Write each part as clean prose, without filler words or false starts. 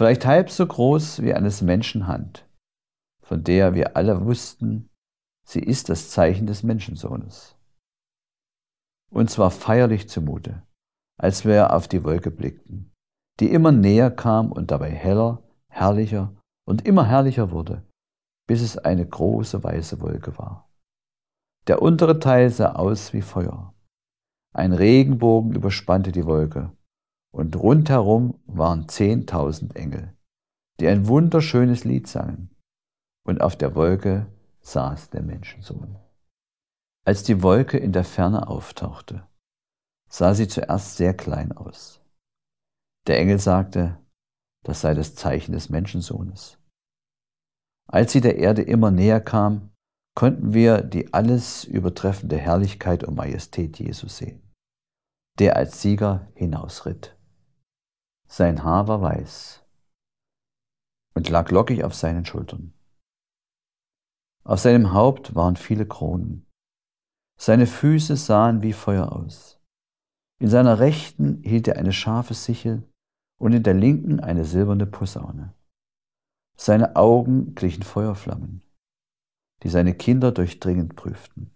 vielleicht halb so groß wie eines Menschen Hand, von der wir alle wussten, sie ist das Zeichen des Menschensohnes. Uns war feierlich zumute, als wir auf die Wolke blickten, die immer näher kam und dabei heller, herrlicher und immer herrlicher wurde, bis es eine große weiße Wolke war. Der untere Teil sah aus wie Feuer. Ein Regenbogen überspannte die Wolke, und rundherum waren 10.000 Engel, die ein wunderschönes Lied sangen, und auf der Wolke saß der Menschensohn. Als die Wolke in der Ferne auftauchte, sah sie zuerst sehr klein aus. Der Engel sagte, das sei das Zeichen des Menschensohnes. Als sie der Erde immer näher kam, konnten wir die alles übertreffende Herrlichkeit und Majestät Jesu sehen, der als Sieger hinausritt. Sein Haar war weiß und lag lockig auf seinen Schultern. Auf seinem Haupt waren viele Kronen. Seine Füße sahen wie Feuer aus. In seiner Rechten hielt er eine scharfe Sichel und in der Linken eine silberne Posaune. Seine Augen glichen Feuerflammen, die seine Kinder durchdringend prüften.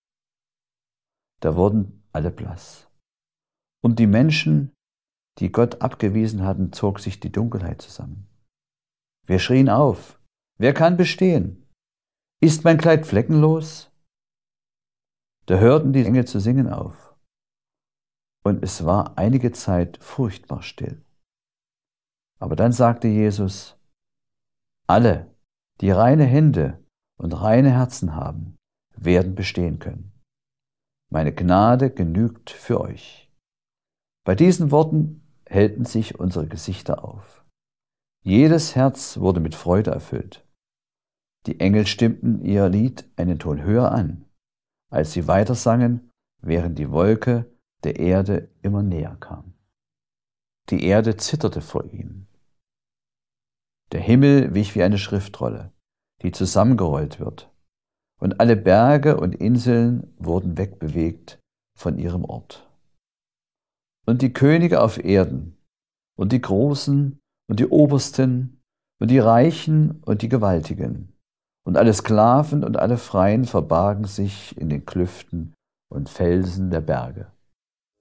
Da wurden alle blass. Und die Menschen, die Gott abgewiesen hatten, zog sich die Dunkelheit zusammen. Wir schrien auf, wer kann bestehen? Ist mein Kleid fleckenlos? Da hörten die Engel zu singen auf. Und es war einige Zeit furchtbar still. Aber dann sagte Jesus, alle, die reine Hände und reine Herzen haben, werden bestehen können. Meine Gnade genügt für euch. Bei diesen Worten hellten sich unsere Gesichter auf. Jedes Herz wurde mit Freude erfüllt. Die Engel stimmten ihr Lied einen Ton höher an, als sie weiter sangen, während die Wolke der Erde immer näher kam. Die Erde zitterte vor ihnen. Der Himmel wich wie eine Schriftrolle, die zusammengerollt wird, und alle Berge und Inseln wurden wegbewegt von ihrem Ort. Und die Könige auf Erden und die Großen und die Obersten und die Reichen und die Gewaltigen und alle Sklaven und alle Freien verbargen sich in den Klüften und Felsen der Berge.